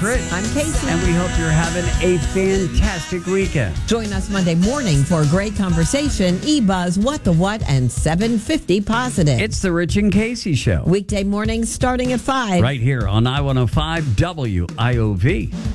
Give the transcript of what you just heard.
Rich. I'm Casey. And we hope you're having a fantastic weekend. Join us Monday morning for a great conversation. eBuzz, What the What, and 750 Positive. It's the Rich and Casey Show. Weekday mornings starting at 5. Right here on I-105 WIOV.